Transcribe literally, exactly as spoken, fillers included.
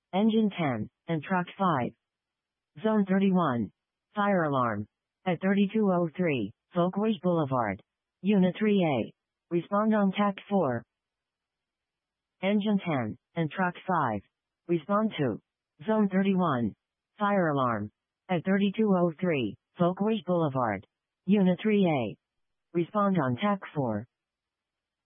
Engine ten, and Truck five. Zone thirty-one. Fire alarm. At thirty-two oh three, Folkways Boulevard. Unit three A. Respond on T A C four. Engine ten, and Truck five. Respond to. Zone thirty-one. Fire alarm. At thirty-two oh three, Folkways Boulevard. Unit three A. Respond on T A C four.